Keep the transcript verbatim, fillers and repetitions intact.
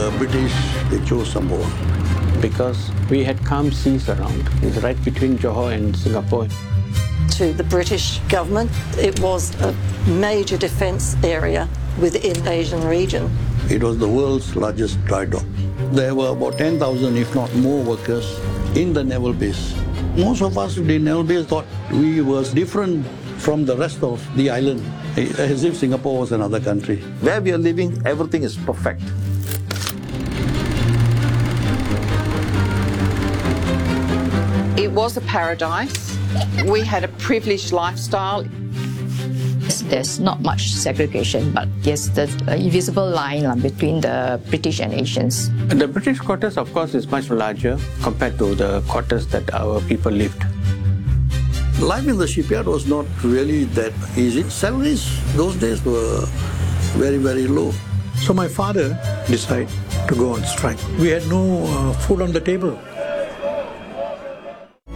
the British, they chose Samoa. Because we had calm seas around. It's right between Johor and Singapore. To the British government, it was a major defence area within the Asian region. It was the world's largest dry dock. There were about ten thousand, if not more, workers in the naval base. Most of us in the naval base thought we was different from the rest of the island, as if Singapore was another country. Where we are living, everything is perfect. It was a paradise. We had a privileged lifestyle. There's not much segregation, but yes, the invisible line uh, between the British and Asians. The British quarters, of course, is much larger compared to the quarters that our people lived. Life in the shipyard was not really that easy. Salaries those days were very, very low. So my father decided to go on strike. We had no uh, food on the table.